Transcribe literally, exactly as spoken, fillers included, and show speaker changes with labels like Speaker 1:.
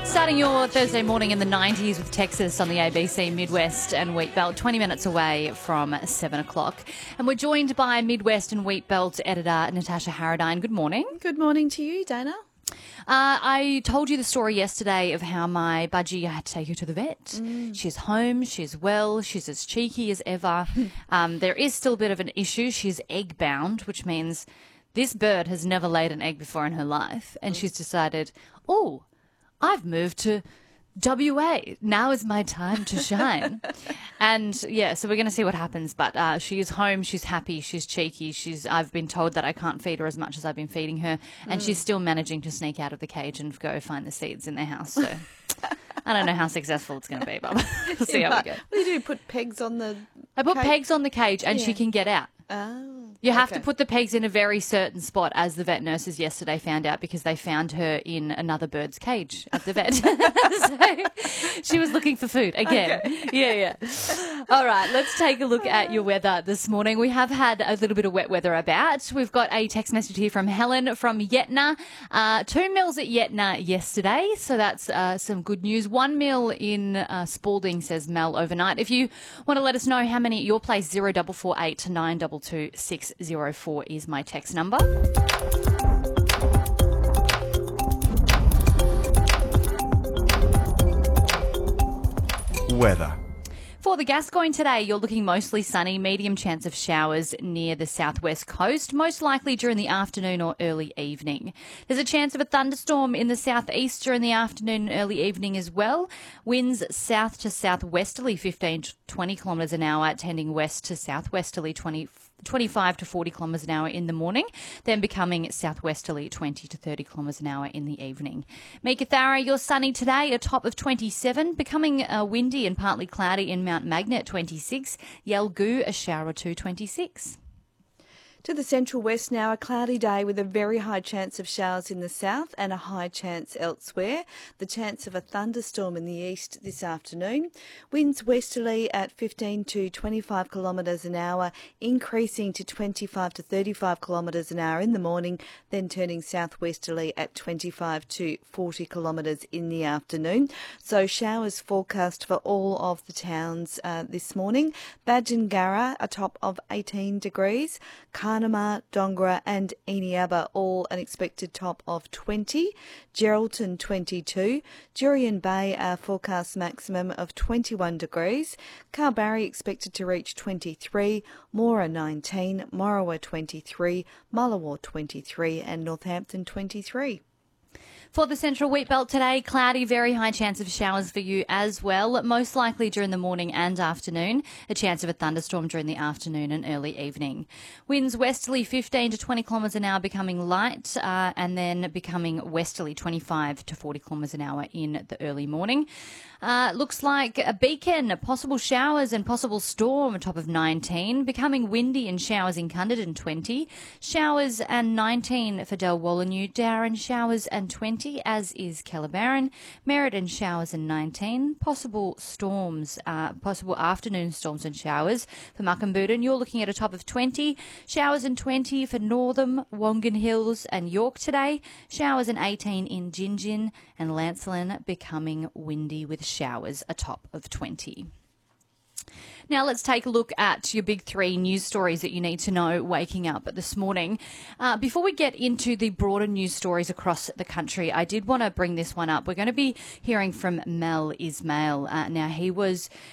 Speaker 1: Starting your Thursday morning in the nineties with Texas on the A B C Midwest and Wheatbelt, twenty minutes away from seven o'clock. And we're joined by Midwest and Wheatbelt editor Natasha Harradine. Good morning.
Speaker 2: Good morning to you, Dana.
Speaker 1: Uh, I told you the story yesterday of how my budgie, I had to take her to the vet. Mm. She's home, she's well, she's as cheeky as ever. um, there is still a bit of an issue. She's egg bound, which means this bird has never laid an egg before in her life. And mm. she's decided, oh, I've moved to W A. Now is my time to shine. And yeah, so we're going to see what happens. But uh, she is home. She's happy. She's cheeky. She's. I've been told that I can't feed her as much as I've been feeding her. And mm. she's still managing to sneak out of the cage and go find the seeds in their house. So I don't know how successful it's going to be, but we'll see how we go.
Speaker 2: What do you do? Put pegs on the
Speaker 1: I put
Speaker 2: cage?
Speaker 1: pegs on the cage and yeah. she can get out.
Speaker 2: Oh,
Speaker 1: you have
Speaker 2: okay.
Speaker 1: to put the pegs in a very certain spot, as the vet nurses yesterday found out, because they found her in another bird's cage at the vet. So she was looking for food again. Okay. Yeah, yeah. All right, let's take a look at your weather this morning. We have had a little bit of wet weather about. We've got a text message here from Helen from Yetna. Uh, two mils at Yetna yesterday, so that's uh, some good news. One mil in uh, Spalding, says Mel, overnight. If you want to let us know how many at your place, zero double four eight nine double two six zero four is my text number.
Speaker 3: Weather.
Speaker 1: For the Gascoyne today, you're looking mostly sunny, medium chance of showers near the southwest coast, most likely during the afternoon or early evening. There's a chance of a thunderstorm in the southeast during the afternoon and early evening as well. Winds south to southwesterly fifteen to twenty kilometres an hour, tending west to southwesterly twenty twenty-five to forty kilometres an hour in the morning, then becoming southwesterly twenty to thirty kilometres an hour in the evening. Meekatharra, you're sunny today, a top of twenty-seven, becoming uh, windy and partly cloudy in Mount Magnet, twenty-six. Yalgoo, a shower or two, twenty-six.
Speaker 2: To the central west now, a cloudy day with a very high chance of showers in the south and a high chance elsewhere. The chance of a thunderstorm in the east this afternoon. Winds westerly at fifteen to twenty-five kilometres an hour, increasing to twenty-five to thirty-five kilometres an hour in the morning, then turning southwesterly at twenty-five to forty kilometres in the afternoon. So showers forecast for all of the towns uh, this morning. Badgingarra, a top of eighteen degrees. Carnama, Dongra and Eneabba, all an expected top of twenty. Geraldton, twenty-two. Jurien Bay, a forecast maximum of twenty-one degrees. Carbarry expected to reach twenty-three. Moora, nineteen. Morawa, twenty-three. Mullawa, twenty-three. And Northampton, twenty-three.
Speaker 1: For the central Wheatbelt today, cloudy, very high chance of showers for you as well, most likely during the morning and afternoon. A chance of a thunderstorm during the afternoon and early evening. Winds westerly fifteen to twenty kilometres an hour, becoming light, uh, and then becoming westerly twenty-five to forty kilometres an hour in the early morning. Uh, looks like a Beacon, possible showers and possible storm, a top of nineteen. Becoming windy and showers in Cunderdin, twenty. Showers and nineteen for Dalwallinu. Darren, showers and twenty. As is Kellabarron. Merredin, showers and nineteen. Possible storms, uh, possible afternoon storms and showers for Muckamboodin. You're looking at a top of twenty. Showers and twenty for Northam, Wongan Hills and York today. Showers and eighteen in Gingin, and Lancelin becoming windy with showers, a top of twenty. Now let's take a look at your big three news stories that you need to know waking up this morning. Uh, before we get into the broader news stories across the country, I did want to bring this one up. We're going to be hearing from Mel Ismail. Uh, now, he was